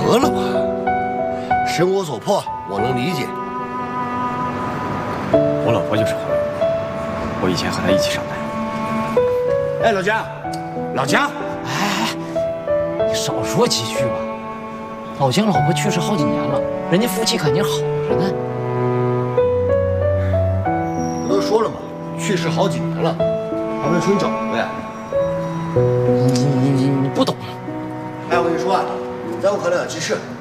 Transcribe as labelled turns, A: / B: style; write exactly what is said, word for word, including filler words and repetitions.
A: 得了吧，生活所迫，我能理解。
B: 我老婆就是黄永国，我以前和她一起上班。
C: 哎，老姜，老姜，
D: 哎，你少说几句吧。老姜老婆去世好几年了，人家夫妻感情好着呢。
A: 不都说了吗？去世好几年了，还没出去找过呀？
D: 你你你你不懂。
A: 哎，我跟你说啊，在我可能有急事。